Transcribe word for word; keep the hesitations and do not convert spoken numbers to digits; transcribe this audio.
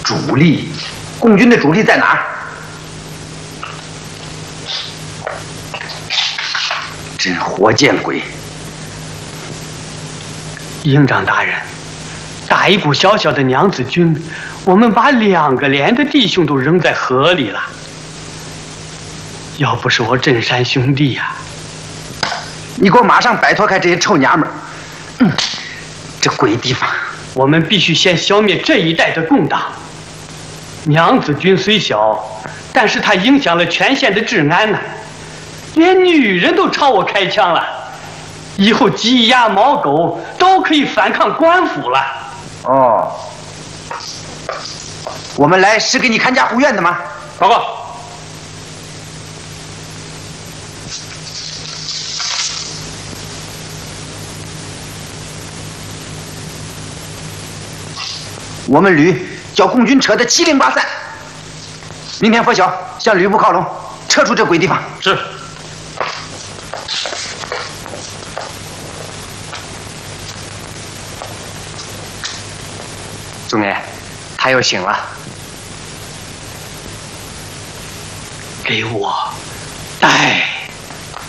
主力，共军的主力在哪儿？真活见鬼！ 营长大人，打一股小小的娘子军，我们把两个连的弟兄都扔在河里了。要不是我镇山兄弟呀、 啊，你给我马上摆脱开这些臭娘们儿！嗯，这鬼地方， 我们必须先消灭这一带的共党。娘子军虽小，但是它影响了全县的治安呢、啊，连女人都朝我开枪了。以后鸡鸭猫狗都可以反抗官府了。 哦，我们来是给你看家护院的吗？ 报告。 我们旅叫共军扯得七零八散，明天拂晓向旅部靠拢，撤出这鬼地方。 是。 总爷，他又醒了。 给我带。